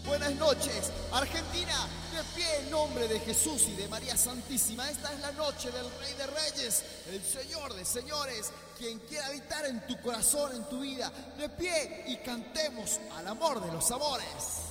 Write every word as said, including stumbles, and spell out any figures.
Buenas noches, Argentina, de pie en nombre de Jesús y de María Santísima. Esta es la noche del Rey de Reyes, el Señor de Señores, quien quiere habitar en tu corazón, en tu vida. De pie y cantemos al amor de los amores.